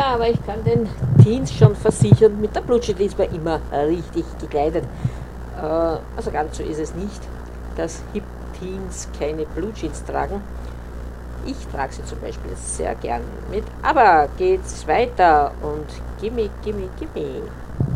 Ja, aber ich kann den Teens schon versichern, mit der Blue Jeans ist man immer richtig gekleidet. Also ganz so ist es nicht, dass Hip-Teens keine Blue Jeans tragen. Ich trage sie zum Beispiel sehr gern mit. Aber geht's weiter und gimme, gimme, gimme.